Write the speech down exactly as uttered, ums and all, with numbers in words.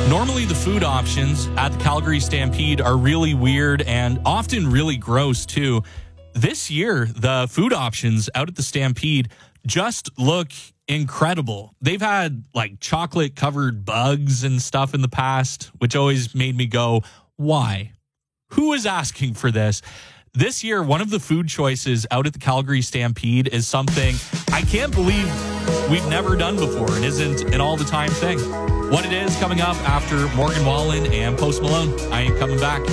Normally, the food options at the Calgary Stampede are really weird and often really gross, too. This year, the food options out at the Stampede just look incredible. They've had like chocolate covered bugs and stuff in the past, which always made me go, why? Who is asking for this? This year, one of the food choices out at the Calgary Stampede is something I can't believe we've never done before and isn't an all the time thing. What it is coming up after Morgan Wallen and Post Malone. I ain't coming back.